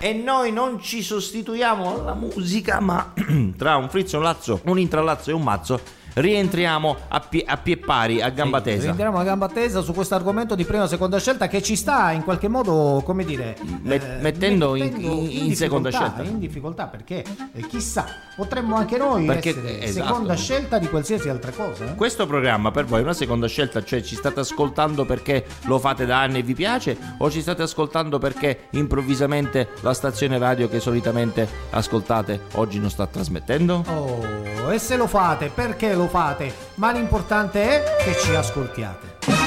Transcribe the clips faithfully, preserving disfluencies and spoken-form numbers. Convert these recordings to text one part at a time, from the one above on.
e noi non ci sostituiamo alla musica, ma tra un frizzo, un lazzo, un intrallazzo e un mazzo rientriamo a pie, a pie pari, a gamba sì, tesa. Rientriamo a gamba tesa su questo argomento di prima seconda scelta che ci sta in qualche modo, come dire, Met, eh, mettendo, mettendo in, in, in seconda scelta. In difficoltà perché eh, chissà, potremmo anche noi perché, essere esatto. seconda scelta di qualsiasi altra cosa. Eh? Questo programma per voi è una seconda scelta, cioè ci state ascoltando perché lo fate da anni e vi piace, o ci state ascoltando perché improvvisamente la stazione radio che solitamente ascoltate oggi non sta trasmettendo? Oh, e se lo fate, perché lo fate? Ma l'importante è che ci ascoltiate.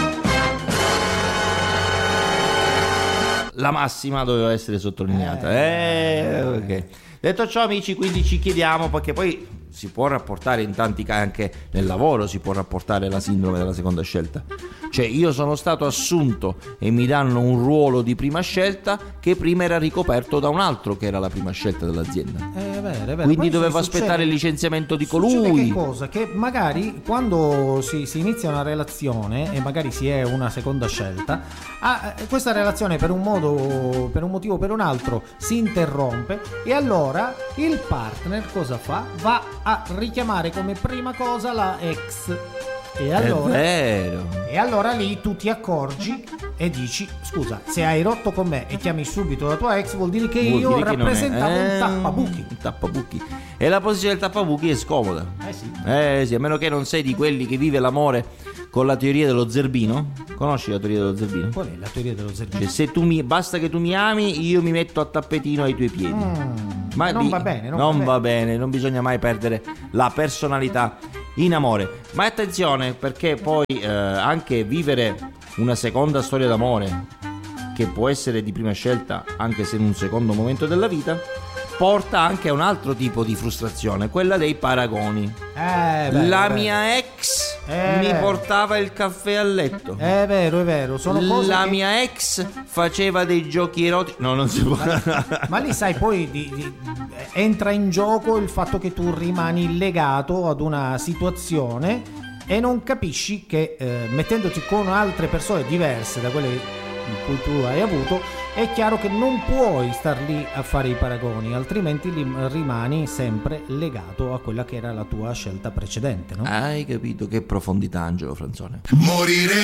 La massima doveva essere sottolineata. Eh, eh, okay. Detto ciò, amici, quindi ci chiediamo, perché poi si può rapportare in tanti casi, anche nel lavoro si può rapportare la sindrome della seconda scelta. Cioè, io sono stato assunto e mi danno un ruolo di prima scelta che prima era ricoperto da un altro che era la prima scelta dell'azienda. È vero, è vero. Quindi Poi dovevo succede, aspettare il licenziamento di succede colui. Che cosa? Che magari quando si, si inizia una relazione e magari si è una seconda scelta, ah, questa relazione per un modo, per un motivo o per un altro si interrompe, e allora il partner cosa fa? Va a richiamare come prima cosa la ex. E allora, è vero. e allora lì tu ti accorgi e dici: scusa, se hai rotto con me e chiami subito la tua ex, vuol dire che Vuol io dire che non è- rappresentavo eh, un tappabuchi. un tappabuchi. E la posizione del tappabuchi è scomoda. Eh sì. Eh sì, a meno che non sei di quelli che vive l'amore con la teoria dello zerbino. Conosci la teoria dello zerbino? Qual è la teoria dello zerbino? Cioè, se tu mi basta che tu mi ami, io mi metto a tappetino ai tuoi piedi. Mm, Ma non di- va bene, non, non va va bene. bene, non bisogna mai perdere la personalità in amore. Ma attenzione, perché poi eh, anche vivere una seconda storia d'amore, che può essere di prima scelta anche se in un secondo momento della vita, porta anche a un altro tipo di frustrazione, quella dei paragoni. Eh, beh, La beh. mia ex Eh, mi beh. portava il caffè a letto. È vero, è vero, sono cose La che- mia ex faceva dei giochi erotici. No, non si può. Ma lì sai poi di- di- entra in gioco il fatto che tu rimani legato ad una situazione e non capisci che eh, mettendoti con altre persone diverse da quelle in cui tu hai avuto, è chiaro che non puoi star lì a fare i paragoni, altrimenti li- rimani sempre legato a quella che era la tua scelta precedente, no? Hai capito che profondità, Angelo Franzone? Morire